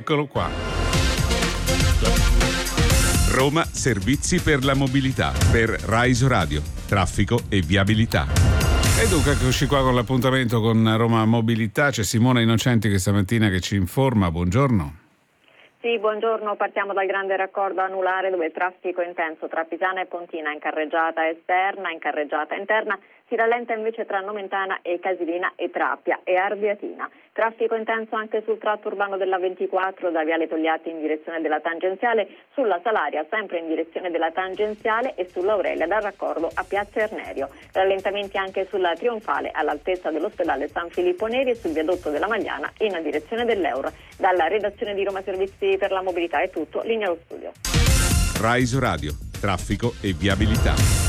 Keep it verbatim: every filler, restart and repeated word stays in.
Eccolo qua. Roma, servizi per la mobilità per Rai Radio, traffico e viabilità. E dunque eccoci qua con l'appuntamento con Roma Mobilità. C'è Simona Innocenti questa mattina che ci informa. Buongiorno. Sì, buongiorno. Partiamo dal grande raccordo anulare dove il traffico intenso tra Pisana e Pontina in carreggiata esterna, in carreggiata interna. Si rallenta invece tra Nomentana e Casilina e Trappia e Ardiatina. Traffico intenso anche sul tratto urbano della ventiquattro da Viale Togliatti in direzione della tangenziale, sulla Salaria sempre in direzione della tangenziale e sull'Aurelia dal raccordo a Piazza Ernerio. Rallentamenti anche sulla Trionfale all'altezza dell'ospedale San Filippo Neri e sul viadotto della Magliana in direzione dell'Euro. Dalla redazione di Roma Servizi per la Mobilità è tutto, linea allo studio. Rai Radio, traffico e viabilità.